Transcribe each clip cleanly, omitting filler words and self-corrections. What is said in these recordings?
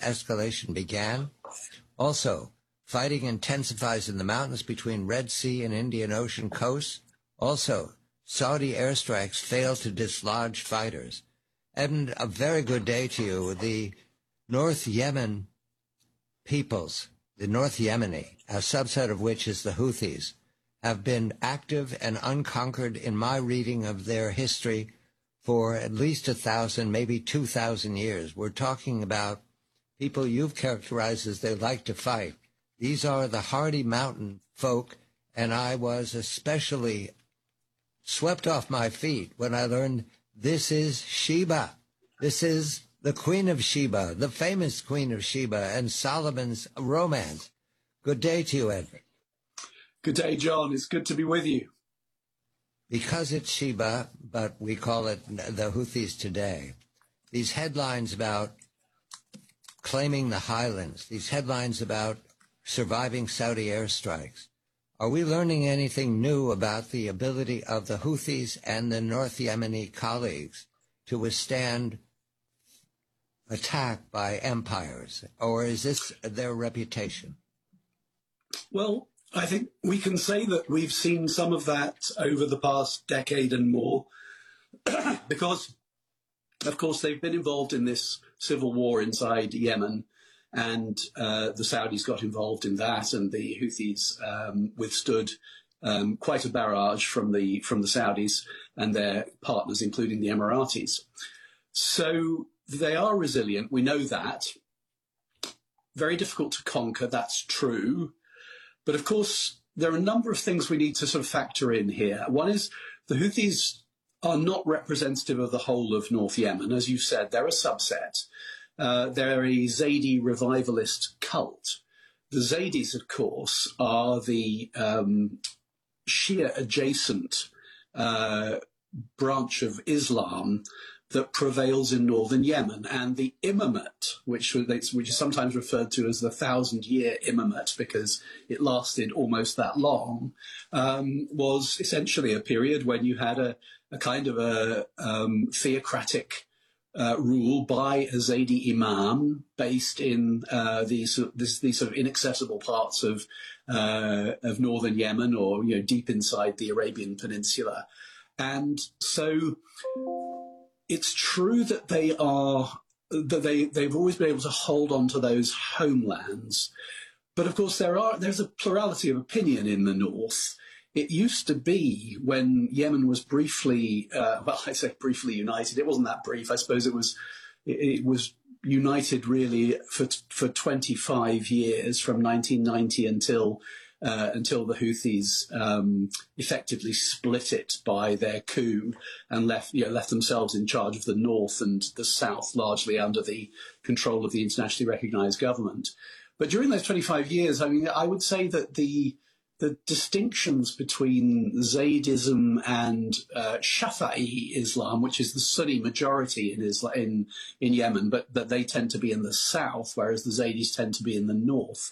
escalation began. Also, fighting intensifies in the mountains between Red Sea and Indian Ocean coasts. Also, Saudi airstrikes fail to dislodge fighters. And a very good day to you. The North Yemen peoples, the North Yemeni, a subset of which is the Houthis, have been active and unconquered in my reading of their history for at least 1,000, maybe 2,000 years. We're talking about people you've characterized as they like to fight. These are the hardy mountain folk, and I was especially swept off my feet when I learned this is Sheba. This is the Queen of Sheba, the famous Queen of Sheba, and Solomon's romance. Good day to you, Edward. Good day, John. It's good to be with you. Because it's Sheba, but we call it the Houthis today, these headlines about claiming the highlands, these headlines about surviving Saudi airstrikes, are we learning anything new about the ability of the Houthis and the North Yemeni colleagues to withstand attack by empires, or is this their reputation? Well, I think we can say that we've seen some of that over the past decade and more, because, of course, they've been involved in this civil war inside Yemen, and the Saudis got involved in that, and the Houthis withstood quite a barrage from the Saudis and their partners, including the Emiratis. So they are resilient. We know that. Very difficult to conquer. That's true. But of course, there are a number of things we need to sort of factor in here. One is the Houthis are not representative of the whole of North Yemen. As you said, they're a subset. They're a Zaidi revivalist cult. The Zaidis, of course, are the Shia-adjacent branch of Islam that prevails in northern Yemen. And the imamate, which is sometimes referred to as the 1,000-year imamate because it lasted almost that long, was essentially a period when you had a kind of a theocratic rule by a Zaidi imam based in these sort of inaccessible parts of northern Yemen, or deep inside the Arabian Peninsula. And so it's true that they've always been able to hold on to those homelands. But of course there's a plurality of opinion in the north. It used to be, when Yemen was briefly, I say briefly united, it wasn't that brief. I suppose it was united really for 25 years, from 1990 until the Houthis effectively split it by their coup and left themselves in charge of the north and the south, largely under the control of the internationally recognised government. But during those 25 years, I mean, I would say that the distinctions between Zaydism and Shafi'i Islam, which is the Sunni majority in Yemen, but that they tend to be in the south, whereas the Zaydis tend to be in the north.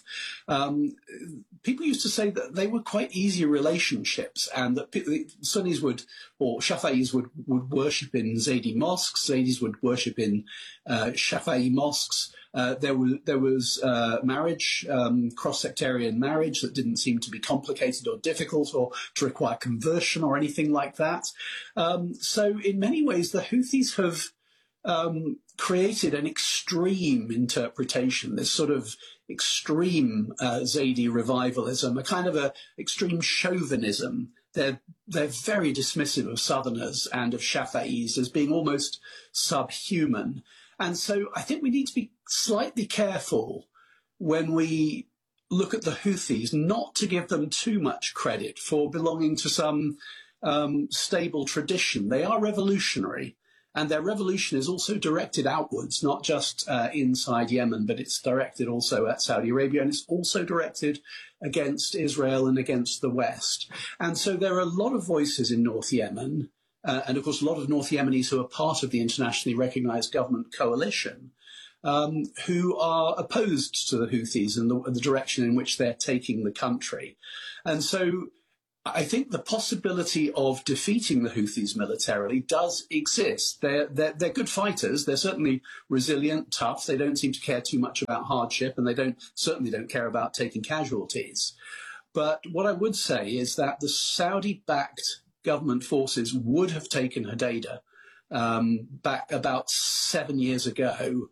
People used to say that they were quite easy relationships, and that Sunnis or Shafi'is would worship in Zaydi mosques, Zaydis would worship in Shafi'i mosques. There was marriage, cross-sectarian marriage, that didn't seem to be complicated or difficult or to require conversion or anything like that. So in many ways, the Houthis have created an extreme interpretation, this sort of extreme Zaidi revivalism, a kind of a extreme chauvinism. They're very dismissive of Southerners and of Shafi'is as being almost subhuman. And so I think we need to be slightly careful when we look at the Houthis, not to give them too much credit for belonging to some stable tradition. They are revolutionary, and their revolution is also directed outwards, not just inside Yemen, but it's directed also at Saudi Arabia, and it's also directed against Israel and against the West. And so there are a lot of voices in North Yemen, and of course a lot of North Yemenis who are part of the internationally recognised government coalition, who are opposed to the Houthis and the direction in which they're taking the country. And so I think the possibility of defeating the Houthis militarily does exist. They're good fighters. They're certainly resilient, tough. They don't seem to care too much about hardship, and they certainly don't care about taking casualties. But what I would say is that the Saudi-backed government forces would have taken Hodeidah back about 7 years ago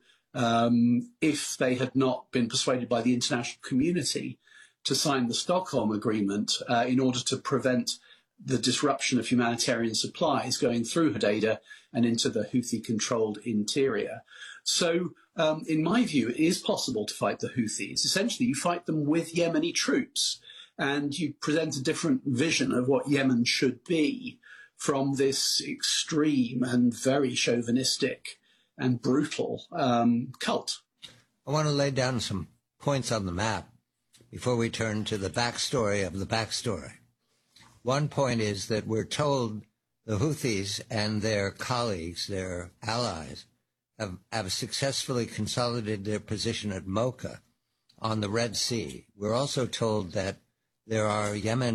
if they had not been persuaded by the international community to sign the Stockholm Agreement in order to prevent the disruption of humanitarian supplies going through Hodeidah and into the Houthi-controlled interior. So, in my view, it is possible to fight the Houthis. Essentially, you fight them with Yemeni troops, and you present a different vision of what Yemen should be from this extreme and very chauvinistic and brutal cult. I want to lay down some points on the map before we turn to the backstory of the backstory. One point is that we're told the Houthis and their colleagues, their allies, have successfully consolidated their position at Mocha on the Red Sea. We're also told that there are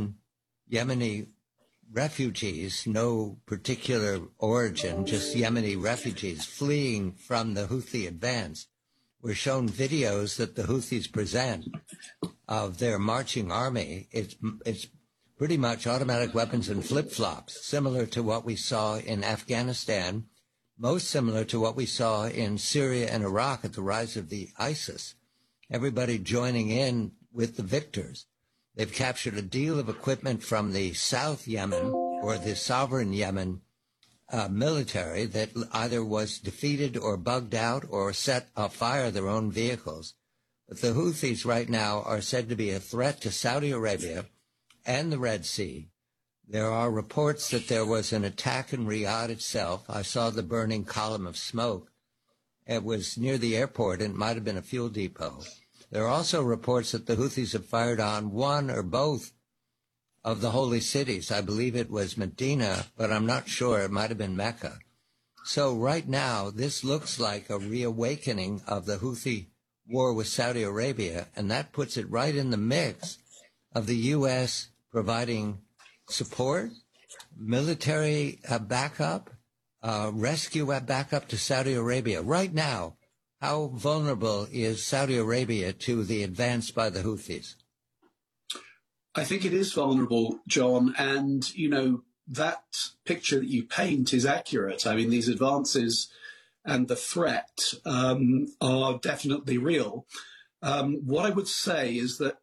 Yemeni refugees, no particular origin, just Yemeni refugees fleeing from the Houthi advance. We're shown videos that the Houthis present of their marching army. It's pretty much automatic weapons and flip-flops, similar to what we saw in Afghanistan, most similar to what we saw in Syria and Iraq at the rise of the ISIS. Everybody joining in with the victors. They've captured a deal of equipment from the South Yemen or the sovereign Yemen military that either was defeated or bugged out or set afire their own vehicles. But the Houthis right now are said to be a threat to Saudi Arabia and the Red Sea. There are reports that there was an attack in Riyadh itself. I saw the burning column of smoke. It was near the airport, and it might have been a fuel depot. There are also reports that the Houthis have fired on one or both of the holy cities. I believe it was Medina, but I'm not sure. It might have been Mecca. So right now, this looks like a reawakening of the Houthi war with Saudi Arabia, and that puts it right in the mix of the U.S. providing support, military backup, rescue backup to Saudi Arabia. Right now, how vulnerable is Saudi Arabia to the advance by the Houthis? I think it is vulnerable, John, and, that picture that you paint is accurate. I mean, these advances and the threat are definitely real. What I would say is that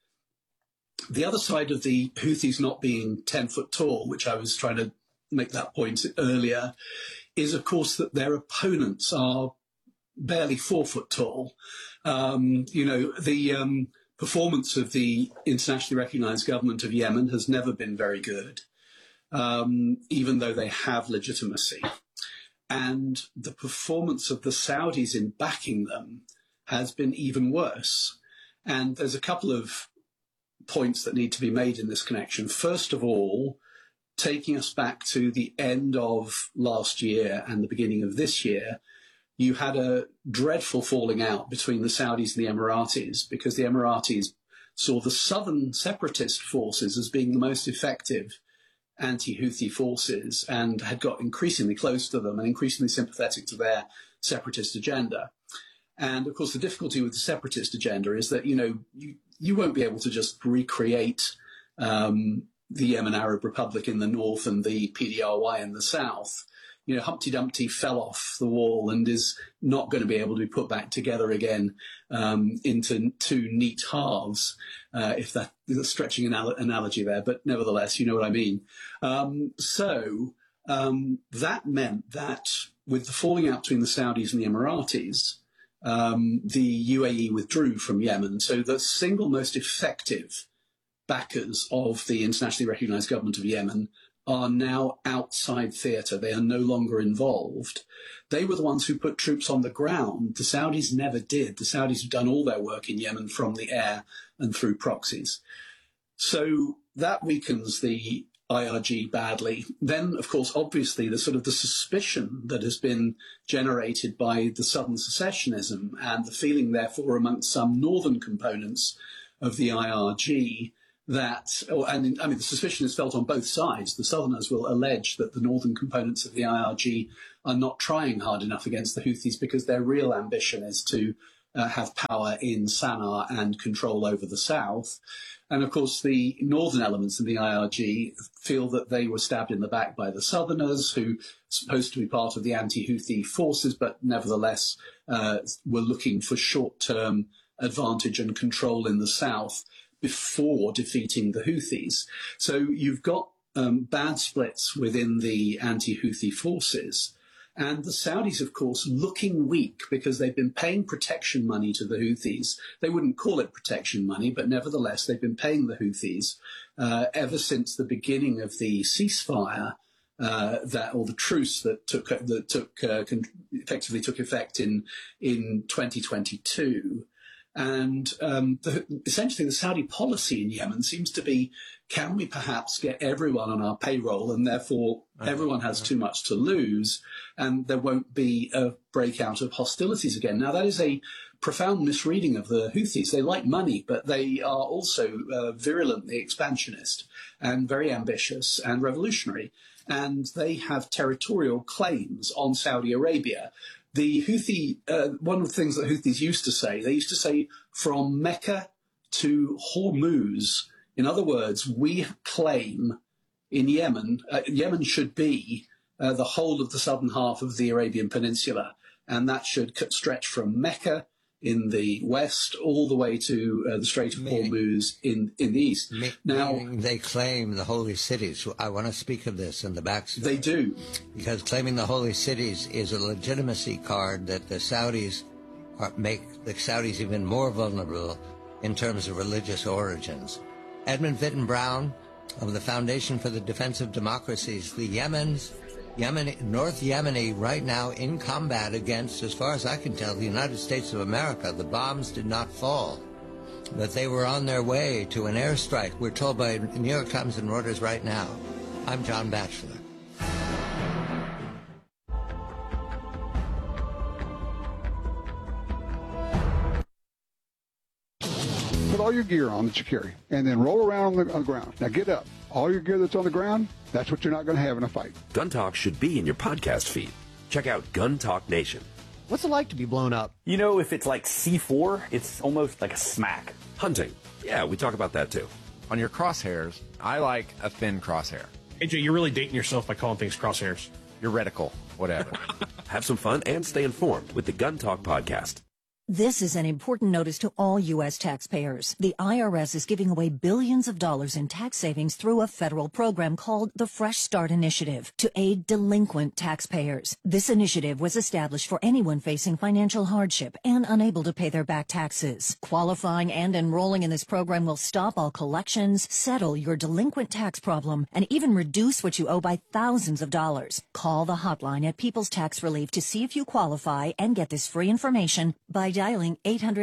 the other side of the Houthis not being 10 foot tall, which I was trying to make that point earlier, is, of course, that their opponents are barely 4 foot tall. The performance of the internationally recognized government of Yemen has never been very good, even though they have legitimacy. And the performance of the Saudis in backing them has been even worse. And there's a couple of points that need to be made in this connection. First of all, taking us back to the end of last year and the beginning of this year, you had a dreadful falling out between the Saudis and the Emiratis because the Emiratis saw the southern separatist forces as being the most effective anti-Houthi forces and had got increasingly close to them and increasingly sympathetic to their separatist agenda. And of course, the difficulty with the separatist agenda is that, you won't be able to just recreate the Yemen Arab Republic in the north and the PDRY in the south. Humpty Dumpty fell off the wall and is not going to be able to be put back together again into two neat halves, if that is a stretching analogy there, but nevertheless, you know what I mean. So that meant that with the falling out between the Saudis and the Emiratis, the UAE withdrew from Yemen. So the single most effective backers of the internationally recognized government of Yemen are now outside theatre. They are no longer involved. They were the ones who put troops on the ground. The Saudis never did. The Saudis have done all their work in Yemen from the air and through proxies. So that weakens the IRG badly. Then, of course, obviously, the suspicion that has been generated by the southern secessionism and the feeling, therefore, amongst some northern components of the IRG the suspicion is felt on both sides. The Southerners will allege that the northern components of the IRG are not trying hard enough against the Houthis because their real ambition is to have power in Sana'a and control over the south. And of course, the northern elements of the IRG feel that they were stabbed in the back by the Southerners, who are supposed to be part of the anti-Houthi forces, but nevertheless were looking for short-term advantage and control in the south before defeating the Houthis. So you've got bad splits within the anti-Houthi forces. And the Saudis, of course, looking weak because they've been paying protection money to the Houthis. They wouldn't call it protection money, but nevertheless, they've been paying the Houthis ever since the beginning of the ceasefire, the truce that effectively took effect in 2022. And essentially, the Saudi policy in Yemen seems to be, can we perhaps get everyone on our payroll, and therefore everyone has too much to lose, and there won't be a breakout of hostilities again. Now, that is a profound misreading of the Houthis. They like money, but they are also virulently expansionist and very ambitious and revolutionary. And they have territorial claims on Saudi Arabia. The Houthi, one of the things that Houthis used to say from Mecca to Hormuz. In other words, we claim in Yemen, Yemen should be the whole of the southern half of the Arabian Peninsula, and that should stretch from Mecca in the west all the way to the Strait of Hormuz in the east. Now they claim the holy cities. I want to speak of this in the backstory. They do. Because claiming the holy cities is a legitimacy card that the Saudis make the Saudis even more vulnerable in terms of religious origins. Edmund Witten-Brown of the Foundation for the Defense of Democracies, the North Yemeni right now in combat against, as far as I can tell, the United States of America. The bombs did not fall, but they were on their way to an airstrike. We're told by New York Times and Reuters right now. I'm John Batchelor. Put all your gear on that you carry, and then roll around on the ground. Now get up. All your gear that's on the ground, that's what you're not going to have in a fight. Gun Talk should be in your podcast feed. Check out Gun Talk Nation. What's it like to be blown up? You know, if it's like C4, it's almost like a smack. Hunting. Yeah, we talk about that too. On your crosshairs, I like a thin crosshair. AJ, you're really dating yourself by calling things crosshairs. Your reticle, whatever. Have some fun and stay informed with the Gun Talk podcast. This is an important notice to all U.S. taxpayers. The IRS is giving away billions of dollars in tax savings through a federal program called the Fresh Start Initiative to aid delinquent taxpayers. This initiative was established for anyone facing financial hardship and unable to pay their back taxes. Qualifying and enrolling in this program will stop all collections, settle your delinquent tax problem, and even reduce what you owe by thousands of dollars. Call the hotline at People's Tax Relief to see if you qualify and get this free information by dialing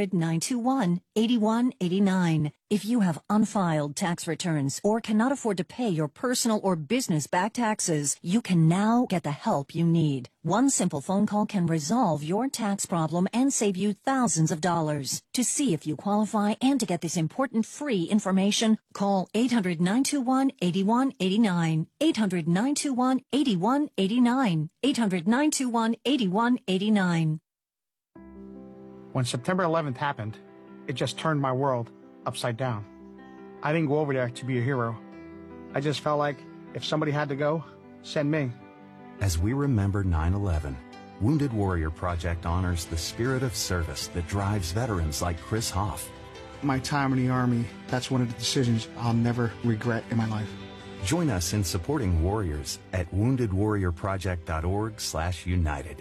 800-921-8189. If you have unfiled tax returns or cannot afford to pay your personal or business back taxes, you can now get the help you need. One simple phone call can resolve your tax problem and save you thousands of dollars. To see if you qualify and to get this important free information, call 800-921-8189. 800-921-8189. 800-921-8189. When September 11th happened, it just turned my world upside down. I didn't go over there to be a hero. I just felt like if somebody had to go, send me. As we remember 9/11, Wounded Warrior Project honors the spirit of service that drives veterans like Chris Hoff. My time in the Army, that's one of the decisions I'll never regret in my life. Join us in supporting warriors at woundedwarriorproject.org/united.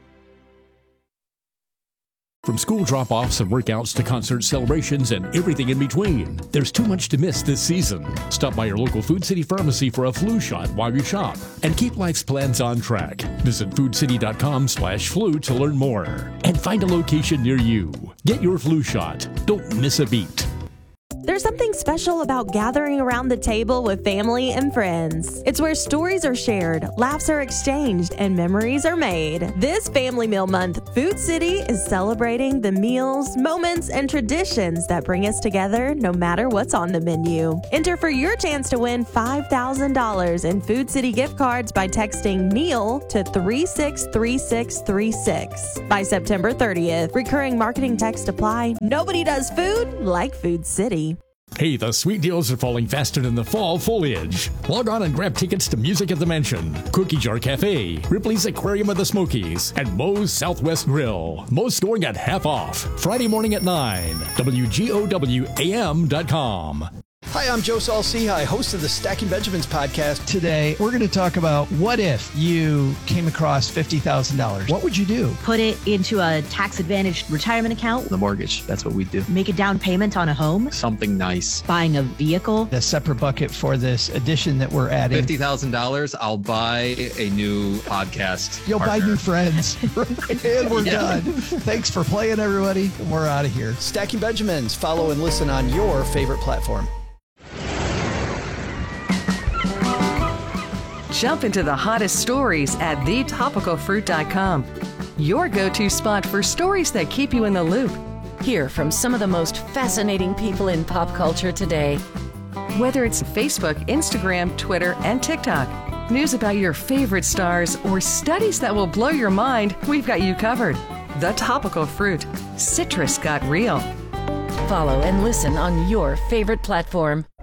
From school drop-offs and workouts to concert celebrations and everything in between, there's too much to miss this season. Stop by your local Food City pharmacy for a flu shot while you shop and keep life's plans on track. Visit foodcity.com/flu to learn more and find a location near you. Get your flu shot. Don't miss a beat. There's something special special about gathering around the table with family and friends. It's where stories are shared, laughs are exchanged, and memories are made. This Family Meal Month, Food City is celebrating the meals, moments, and traditions that bring us together no matter what's on the menu. Enter for your chance to win $5,000 in Food City gift cards by texting MEAL to 363636 by September 30th. Recurring marketing text apply. Nobody does food like Food City. Hey, the sweet deals are falling faster than the fall foliage. Log on and grab tickets to Music at the Mansion, Cookie Jar Cafe, Ripley's Aquarium of the Smokies, and Moe's Southwest Grill. Moe's going at half off. Friday morning at 9. WGOWAM.com. Hi, I'm Joe Saul-Sehy, host of the Stacking Benjamins podcast. Today, we're going to talk about what if you came across $50,000. What would you do? Put it into a tax-advantaged retirement account. The mortgage, that's what we do. Make a down payment on a home. Something nice. Buying a vehicle. A separate bucket for this addition that we're adding. $50,000, I'll buy a new podcast You'll partner. buy new friends. And we're done. Thanks for playing, everybody. We're out of here. Stacking Benjamins. Follow and listen on your favorite platform. Jump into the hottest stories at thetopicalfruit.com. Your go-to spot for stories that keep you in the loop. Hear from some of the most fascinating people in pop culture today. Whether it's Facebook, Instagram, Twitter, and TikTok, news about your favorite stars, or studies that will blow your mind, we've got you covered. The Topical Fruit. Citrus got real. Follow and listen on your favorite platform.